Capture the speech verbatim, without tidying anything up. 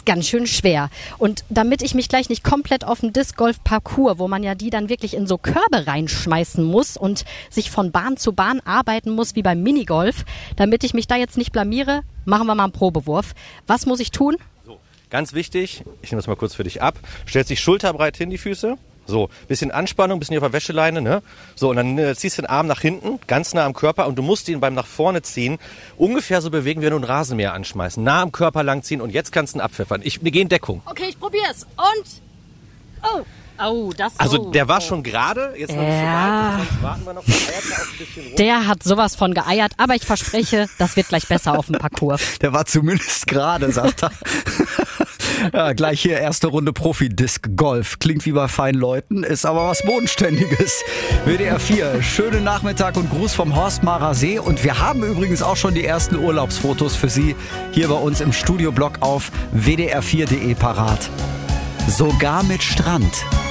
ganz schön schwer. Und damit ich mich gleich nicht komplett auf den Disc Golf Parcours, wo man ja die dann wirklich in so Körbe reinschmeißen muss und sich von Bahn zu Bahn arbeiten muss wie beim Minigolf, damit ich mich da jetzt nicht blamiere, machen wir mal einen Probewurf. Was muss ich tun? So, ganz wichtig, ich nehme das mal kurz für dich ab. Stellst dich schulterbreit hin, die Füße. So, bisschen Anspannung, bisschen hier auf der Wäscheleine, ne? So, und dann äh, ziehst du den Arm nach hinten, ganz nah am Körper und du musst ihn beim nach vorne ziehen ungefähr so bewegen, wie wenn du einen Rasenmäher anschmeißen. Nah am Körper lang ziehen und jetzt kannst du ihn abpfeffern. Ich, wir gehen in Deckung. Okay, ich probier's. Und? Oh. Oh, das Also oh, der war oh. schon gerade, jetzt noch Ja. nicht so weit, jetzt warten wir noch, der eiert da auch ein bisschen rum. Der hat sowas von geeiert, aber ich verspreche, das wird gleich besser auf dem Parcours. Der war zumindest gerade, sagt er. Ja, gleich hier erste Runde Profi-Disc-Golf. Klingt wie bei feinen Leuten, ist aber was Bodenständiges. W D R vier, schönen Nachmittag und Gruß vom Horstmarer See. Und wir haben übrigens auch schon die ersten Urlaubsfotos für Sie hier bei uns im Studioblock auf w d r vier punkt d e parat. Sogar mit Strand.